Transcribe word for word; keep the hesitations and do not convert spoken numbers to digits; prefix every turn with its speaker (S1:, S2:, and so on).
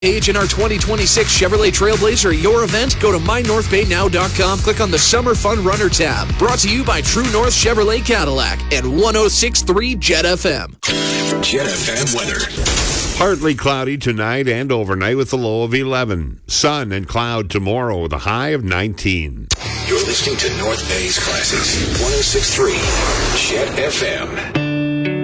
S1: Age in our twenty twenty-six Chevrolet Trailblazer, your event? Go to my north bay now dot com, click on the Summer Fun Runner tab. Brought to you by True North Chevrolet Cadillac and one oh six point three Jet F M.
S2: Jet F M weather.
S3: Partly cloudy tonight and overnight with a low of eleven. Sun and cloud tomorrow with a high of nineteen.
S2: You're listening to North Bay's Classics, one oh six point three Jet F M.